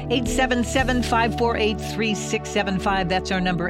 877-548-3675. That's our number,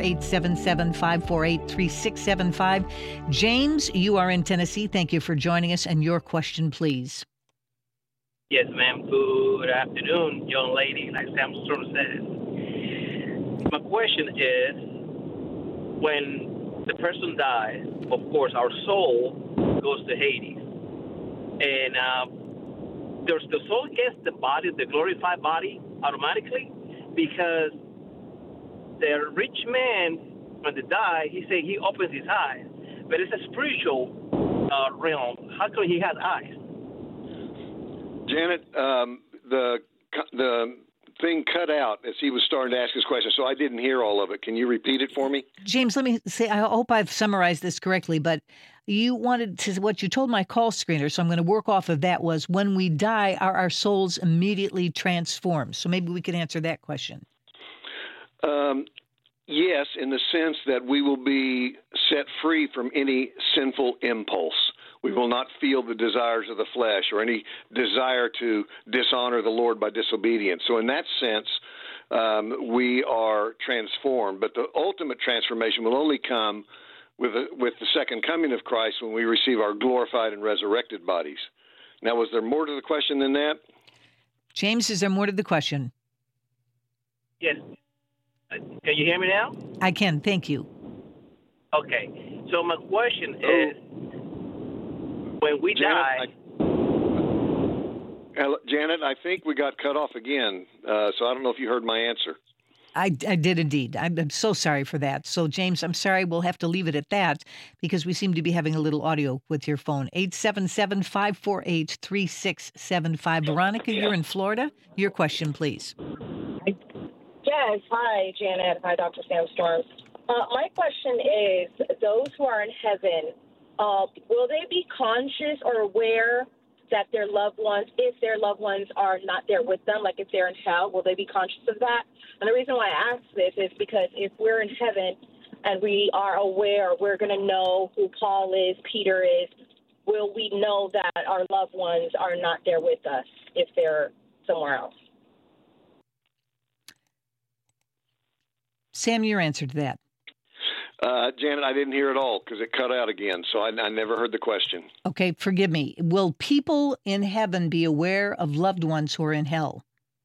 877-548-3675. James, you are in Tennessee. Thank you for joining us. And your question, please. Yes, ma'am. Good afternoon, young lady, like Sam Storm says. My question is, when the person dies, of course, our soul goes to Hades. And does the soul get the body, the glorified body, automatically? Because the rich man, when they die, he opens his eyes. But it's a spiritual realm. How come he has eyes? Janet, the thing cut out as he was starting to ask his question, so I didn't hear all of it. Can you repeat it for me? James, let me say, I hope I've summarized this correctly, but you wanted to, what you told my call screener, so I'm going to work off of that, was when we die, are our souls immediately transformed? So maybe we could answer that question. Yes, in the sense that we will be set free from any sinful impulse. We will not feel the desires of the flesh or any desire to dishonor the Lord by disobedience. So in that sense, we are transformed. But the ultimate transformation will only come with the second coming of Christ when we receive our glorified and resurrected bodies. Now, was there more to the question than that? James, is there more to the question? Yes. Can you hear me now? I can. Thank you. Okay. So my question is, when we die... Janet, I think we got cut off again, so I don't know if you heard my answer. I did indeed. I'm so sorry for that. So, James, I'm sorry. We'll have to leave it at that because we seem to be having a little audio with your phone. 877-548-3675. Veronica, you're in Florida. Your question, please. Yes. Hi, Janet. Hi, Dr. Sam Storms. My question is, those who are in heaven, will they be conscious or aware that their loved ones, if their loved ones are not there with them, like if they're in hell, will they be conscious of that? And the reason why I ask this is because if we're in heaven and we are aware, we're going to know who Paul is, Peter is, will we know that our loved ones are not there with us if they're somewhere else? Sam, your answer to that. Janet, I didn't hear it all because it cut out again, so I never heard the question. Okay, forgive me. Will people in heaven be aware of loved ones who are in hell?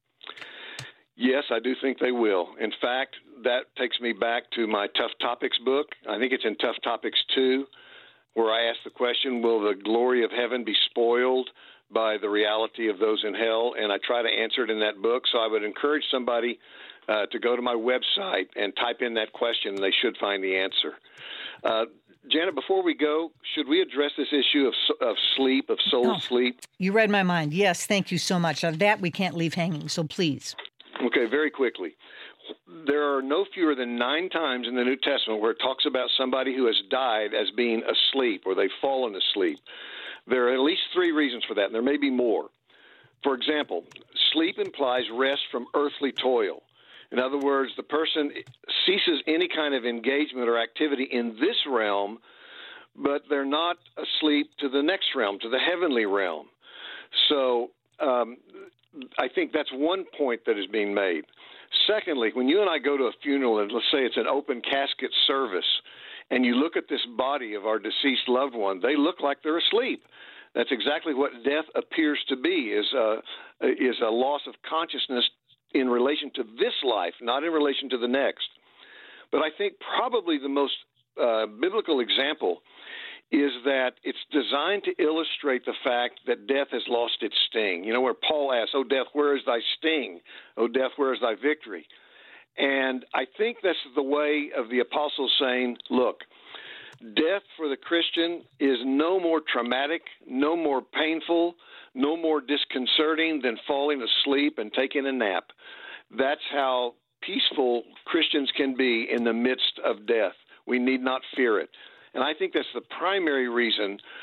Yes, I do think they will. In fact, that takes me back to my Tough Topics book. I think it's in Tough Topics 2, where I ask the question, will the glory of heaven be spoiled by the reality of those in hell? And I try to answer it in that book, so I would encourage somebody to go to my website and type in that question, and they should find the answer. Janet, before we go, should we address this issue of sleep, of soul sleep? You read my mind. Yes, thank you so much. On that, we can't leave hanging, so please. Okay, very quickly. There are no fewer than 9 times in the New Testament where it talks about somebody who has died as being asleep or they've fallen asleep. There are at least 3 reasons for that, and there may be more. For example, sleep implies rest from earthly toil. In other words, the person ceases any kind of engagement or activity in this realm, but they're not asleep to the next realm, to the heavenly realm. So I think that's one point that is being made. Secondly, when you and I go to a funeral, and let's say it's an open casket service, and you look at this body of our deceased loved one, they look like they're asleep. That's exactly what death appears to be, is a loss of consciousness in relation to this life, not in relation to the next. But I think probably the most biblical example is that it's designed to illustrate the fact that death has lost its sting. You know, where Paul asks, "Oh, death, where is thy sting? Oh, death, where is thy victory?" And I think that's the way of the apostles saying, look, death for the Christian is no more traumatic, no more painful, no more disconcerting than falling asleep and taking a nap. That's how peaceful Christians can be in the midst of death. We need not fear it. And I think that's the primary reason